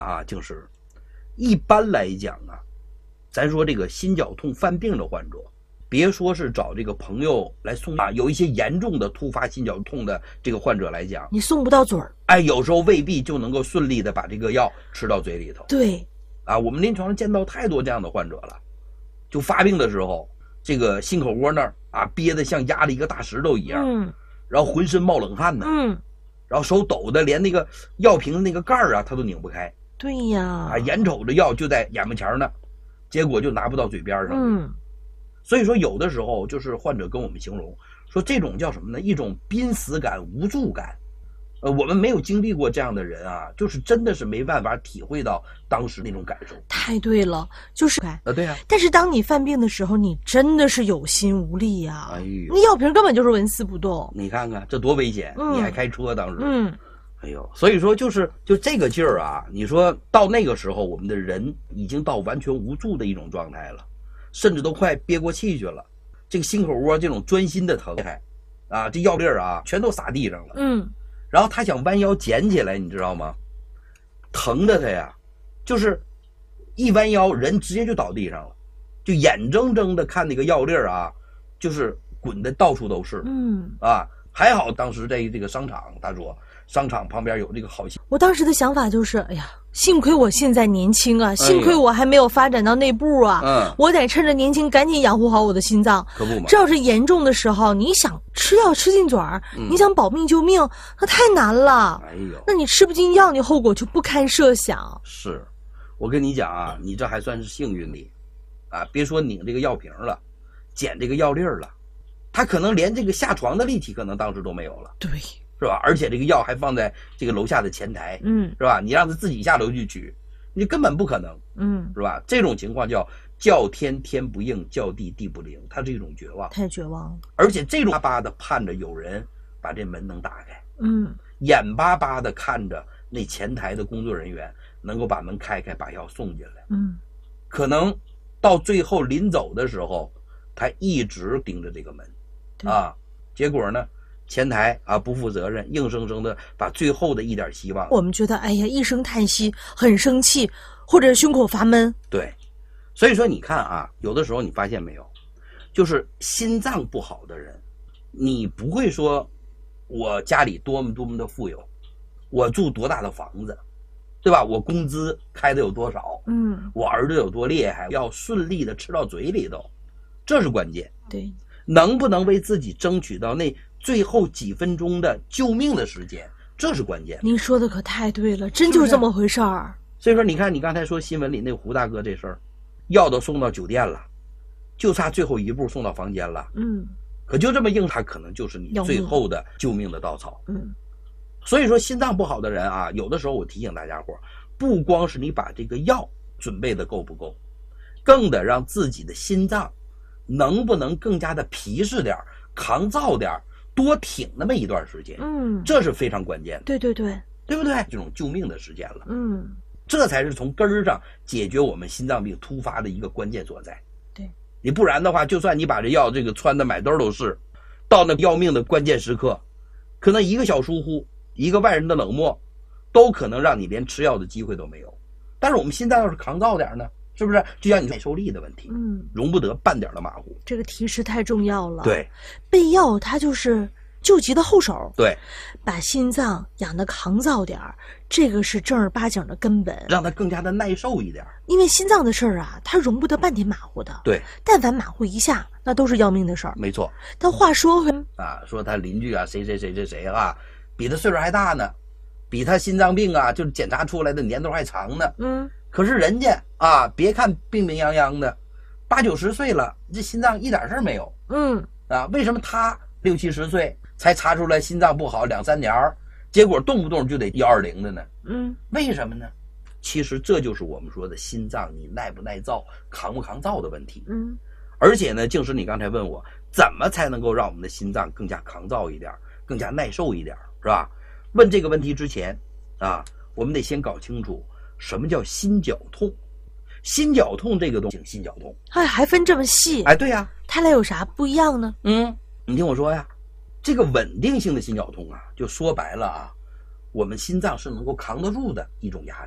啊，就是一般来讲啊，咱说这个心绞痛犯病的患者，别说是找这个朋友来送啊，有一些严重的突发心绞痛的这个患者来讲， 你送不到嘴儿， 哎，有时候未必就能够顺利的把这个药吃到嘴里头。 对， 啊，我们临床上见到太多这样的患者了，就发病的时候，这个心口窝那儿啊憋得像压了一个大石头一样，然后浑身冒冷汗呢，然后手抖的连那个药瓶的那个盖儿啊他都拧不开。 对呀， 啊，眼瞅着药就在眼巴前呢，结果就拿不到嘴边上。所以说有的时候就是患者跟我们形容说这种叫什么呢？一种濒死感、无助感。我们没有经历过这样的人啊，就是真的是没办法体会到当时那种感受。 太对了，就是对呀。 但是当你犯病的时候，你真的是有心无力呀。 哎呦， 那药瓶根本就是纹丝不动。 你看看这多危险！你还开车当时。哎呦，所以说就这个劲儿啊，你说到那个时候，我们的人已经到完全无助的一种状态了，甚至都快憋过气去了。这个心口窝这种钻心的疼啊，这药粒儿啊全都洒地上了。然后他想弯腰捡起来，你知道吗？疼的他呀，就是一弯腰，人直接就倒地上了，就眼睁睁的看那个药粒儿啊，就是滚的到处都是。啊，还好当时在这个商场，他说商场旁边有这个好心。 我当时的想法就是，哎呀，幸亏我现在年轻啊，幸亏我还没有发展到那步啊，我得趁着年轻赶紧养护好我的心脏。 可不嘛， 这要是严重的时候，你想吃药吃进嘴儿，你想保命救命，那太难了。 哎呦， 那你吃不进药，你后果就不堪设想。 是，我跟你讲啊，你这还算是幸运的，啊，别说拧这个药瓶了，捡这个药粒儿了，他可能连这个下床的力气可能当时都没有了。 对。 是吧？而且这个药还放在这个楼下的前台，是吧？你让他自己下楼去取，你根本不可能，是吧？这种情况叫天天不应，叫地地不灵，它是一种绝望， 太绝望了。 而且这种巴巴的盼着有人把这门能打开，眼巴巴的看着那前台的工作人员能够把门开开，把药送进来，可能到最后临走的时候，他一直盯着这个门，啊，结果呢？前台啊不负责任，硬生生的把最后的一点希望， 我们觉得哎呀一声叹息，很生气，或者胸口发闷。 对，所以说你看啊，有的时候你发现没有，就是心脏不好的人，你不会说我家里多么多么的富有，我住多大的房子，对吧？我工资开的有多少，我儿子有多厉害，要顺利的吃到嘴里头，这是关键。 对， 能不能为自己争取到那最后几分钟的救命的时间，这是关键。 您说的可太对了，真就是这么回事儿。 所以说你看你刚才说新闻里那个胡大哥这事儿，药都送到酒店了，就差最后一步送到房间了，可就这么硬，他可能就是你最后的救命的稻草。所以说心脏不好的人啊，有的时候我提醒大家伙，不光是你把这个药准备的够不够，更得让自己的心脏能不能更加的皮实点，抗造点，多挺那么一段时间，这是非常关键的。 对对对， 对不对？这种救命的时间了，这才是从根儿上解决我们心脏病突发的一个关键所在。 对， 你不然的话，就算你把这药这个穿的满兜都是，到那要命的关键时刻，可能一个小疏忽，一个外人的冷漠，都可能让你连吃药的机会都没有。但是我们心脏要是抗造点呢？是不是？就像你耐受力的问题，容不得半点的马虎。 这个提示太重要了。 对， 备药它就是救急的后手。 对， 把心脏养得抗造点儿，这个是正儿八经的根本， 让它更加的耐受一点。 因为心脏的事儿啊，它容不得半点马虎的。 对， 但凡马虎一下，那都是要命的事儿。 没错。 但话说回啊，说他邻居啊，谁啊，比他岁数还大呢，比他心脏病啊，就是检查出来的年头还长呢。可是人家啊，别看病病殃殃的，80、90岁了，这心脏一点事儿没有。为什么他60、70岁才查出来心脏不好2、3年，结果动不动就得120的呢？为什么呢？其实这就是我们说的心脏你耐不耐造、抗不抗造的问题。而且呢，静师你刚才问我怎么才能够让我们的心脏更加抗造一点、更加耐受一点，是吧？问这个问题之前啊，我们得先搞清楚什么叫心绞痛。心绞痛这个东西，心绞痛， 哎，还分这么细？ 哎，对呀， 它俩有啥不一样呢？ 你听我说呀，这个稳定性的心绞痛啊，就说白了啊，我们心脏是能够扛得住的一种压力，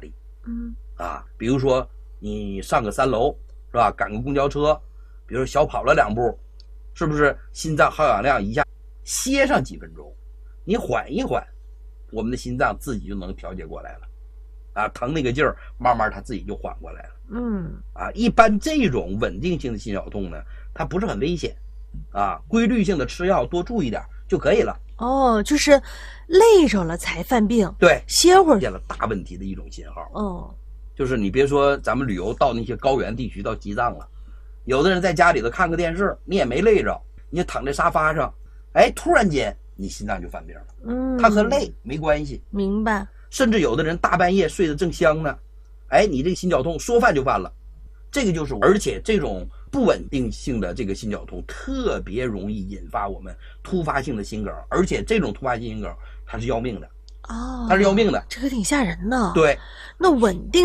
比如说你上个3楼是吧，赶个公交车，比如小跑了2步，是不是心脏耗氧量一下歇上几分钟，你缓一缓，我们的心脏自己就能调节过来了，疼那个劲儿，慢慢它自己就缓过来了。一般这种稳定性的心绞痛呢，它不是很危险，规律性的吃药多注意点就可以了。 就是累着了才犯病， 对， 歇会儿见了大问题的一种信号。就是你别说咱们旅游到那些高原地区，到西藏了，有的人在家里头看个电视，你也没累着，你躺在沙发上，突然间你心脏就犯病了。它和累没关系。 明白。 甚至有的人大半夜睡得正香呢，你这个心绞痛说犯就犯了。这个就是，而且这种不稳定性的这个心绞痛特别容易引发我们突发性的心梗，而且这种突发性心梗它是要命的。它是要命的， 这个挺吓人的。 对， 那稳定